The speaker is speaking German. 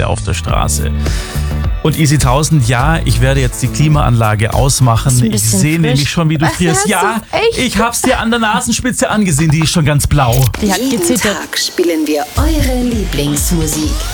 Baustelle auf der Straße. Und Easy 1000, ja, ich werde jetzt die Klimaanlage ausmachen. Ich sehe nämlich schon, wie du frierst. Ja, ich hab's dir an der Nasenspitze angesehen, die ist schon ganz blau. Die hat Jeden gezittert. Tag spielen wir eure Lieblingsmusik.